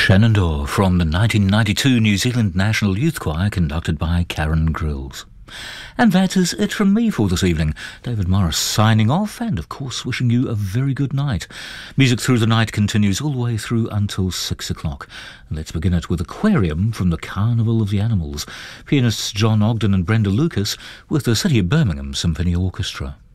Shenandoah from the 1992 New Zealand National Youth Choir, conducted by Karen Grills. And that is it from me for this evening. David Morris signing off and, of course, wishing you a very good night. Music Through the Night continues all the way through until 6 o'clock. Let's begin it with Aquarium from the Carnival of the Animals. Pianists John Ogden and Brenda Lucas with the City of Birmingham Symphony Orchestra.